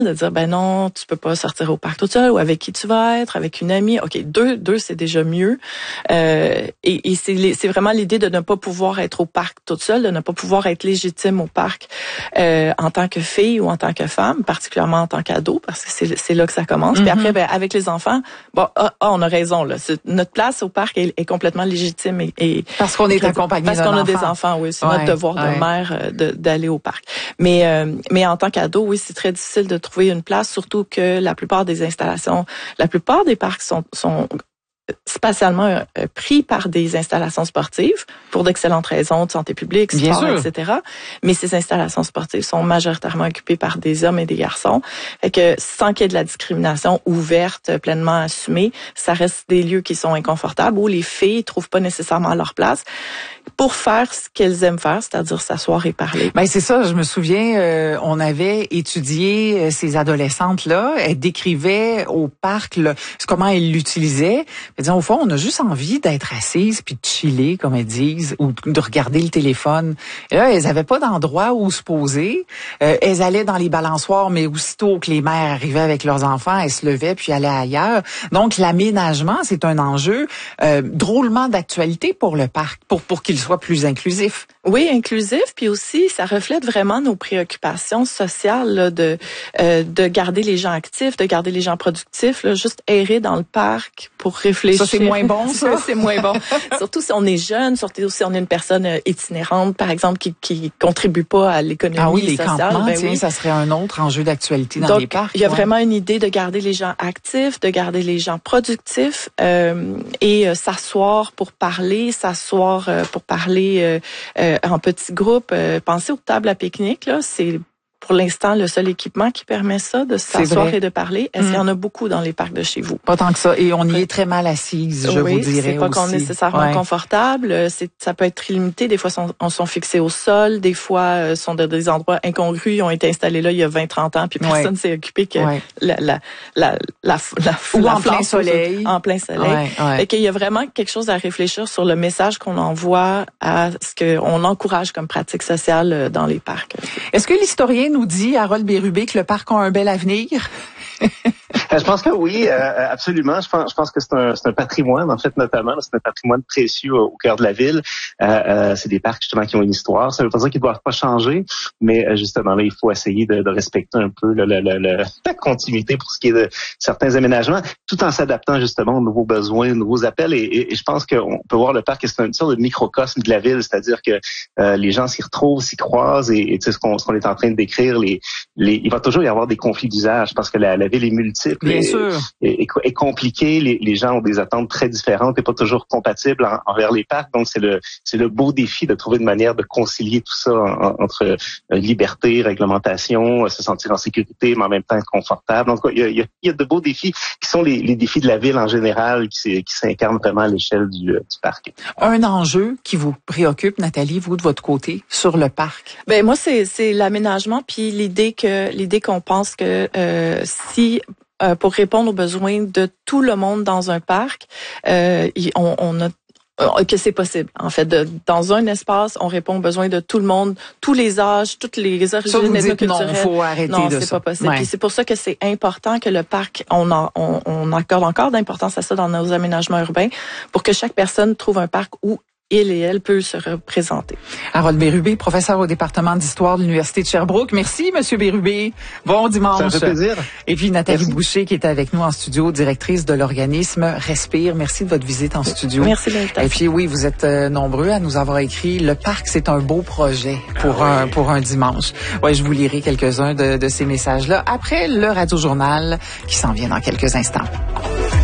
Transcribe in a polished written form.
de dire, ben non, tu peux pas sortir au parc toute seule, ou avec qui tu vas être, avec une amie. OK, deux, c'est déjà mieux. Et c'est vraiment l'idée de ne pas pouvoir être au parc toute seule, de ne pas pouvoir être légitime au parc en tant que fille ou en tant que femme, particulièrement en tant qu'ado, parce que c'est là que ça commence. Puis après, ben, avec les enfants, bon, on a raison, là. Notre place au parc est complètement légitime et parce qu'on est accompagné d'un enfant. Parce qu'on a des enfants, oui. C'est notre devoir de mère d'aller au parc. Mais en tant qu'ado, oui, c'est très difficile de trouver une place, surtout que la plupart des parcs sont spatialement pris par des installations sportives pour d'excellentes raisons de santé publique, sport, etc. Mais ces installations sportives sont majoritairement occupées par des hommes et des garçons. Fait que sans qu'il y ait de la discrimination ouverte, pleinement assumée, ça reste des lieux qui sont inconfortables où les filles trouvent pas nécessairement leur place pour faire ce qu'elles aiment faire, c'est-à-dire s'asseoir et parler. Ben c'est ça, je me souviens, on avait étudié ces adolescentes-là, elles décrivaient au parc comment elles l'utilisaient. Disons, au fond, on a juste envie d'être assises puis de chiller, comme elles disent, ou de regarder le téléphone. Et là, elles avaient pas d'endroit où se poser. Elles allaient dans les balançoires, mais aussitôt que les mères arrivaient avec leurs enfants, elles se levaient puis allaient ailleurs. Donc, l'aménagement, c'est un enjeu drôlement d'actualité pour le parc, pour qu'il soit plus inclusif. Oui, inclusif, puis aussi, ça reflète vraiment nos préoccupations sociales là, de garder les gens actifs, de garder les gens productifs, là, juste errer dans le parc pour réfléchir. Ça, c'est moins bon, ça? C'est moins bon. Surtout si on est jeune, surtout si on est une personne itinérante, par exemple, qui contribue pas à l'économie les sociale. Campements, Ben tiens, oui. ça serait un autre enjeu d'actualité dans les parcs. Il y a vraiment une idée de garder les gens actifs, de garder les gens productifs et s'asseoir pour parler, en petits groupes. Pensez aux tables à pique-nique, là, c'est pour l'instant le seul équipement qui permet ça, de s'asseoir et de parler. Est-ce qu'il y en a beaucoup dans les parcs de chez vous? Pas tant que ça. Et on y est très mal assise, je vous dirais c'est pas qu'on est nécessairement confortable. Ça peut être très limité. Des fois, on sont fixés au sol. Des fois, sont dans des endroits incongrus. Ils ont été installés là il y a 20-30 ans, puis personne s'est occupé que la ou en plein soleil. En plein soleil. Fait qu'il y a vraiment quelque chose à réfléchir sur le message qu'on envoie à ce qu'on encourage comme pratique sociale dans les parcs. Est-ce que l'historien nous dit, Harold Bérubé, que le parc a un bel avenir? Je pense que oui, absolument. Je pense que c'est un patrimoine, en fait, notamment. C'est un patrimoine précieux au cœur de la ville. C'est des parcs, justement, qui ont une histoire. Ça veut pas dire qu'ils ne doivent pas changer, mais justement, là, il faut essayer de respecter un peu la continuité pour ce qui est de certains aménagements, tout en s'adaptant, justement, aux nouveaux besoins, aux nouveaux appels. Et je pense qu'on peut voir le parc, c'est une sorte de microcosme de la ville, c'est-à-dire que les gens s'y retrouvent, s'y croisent, et tu sais, ce qu'on est en train de décrire, il va toujours y avoir des conflits d'usage, parce que la ville est multiple. Bien sûr. Est compliqué. Les gens ont des attentes très différentes et pas toujours compatibles envers les parcs. Donc, c'est le beau défi de trouver une manière de concilier tout ça entre liberté, réglementation, se sentir en sécurité, mais en même temps être confortable. Donc, il y a de beaux défis qui sont les défis de la ville en général, qui s'incarnent vraiment à l'échelle du parc. Un enjeu qui vous préoccupe, Nathalie, vous, de votre côté, sur le parc? Ben moi, c'est l'aménagement, puis l'idée qu'on pense que si pour répondre aux besoins de tout le monde dans un parc, on a que c'est possible. En fait, dans un espace, on répond aux besoins de tout le monde, tous les âges, toutes les origines ethnoculturelles. Non, faut arrêter de ça. Non, c'est pas possible. Puis c'est pour ça que c'est important que le parc, on accorde encore d'importance à ça dans nos aménagements urbains, pour que chaque personne trouve un parc où il et elle peut se représenter. Harold Bérubé, professeur au département d'histoire de l'Université de Sherbrooke. Merci, Monsieur Bérubé. Bon dimanche. Ça me fait plaisir. Et puis Nathalie Boucher, qui est avec nous en studio, directrice de l'organisme Respire. Merci de votre visite en studio. Merci de l'invitation. Et puis oui, vous êtes nombreux à nous avoir écrit. Le parc, c'est un beau projet pour un dimanche. Ouais, je vous lirai quelques-uns de ces messages-là après le Radio-Journal qui s'en vient dans quelques instants.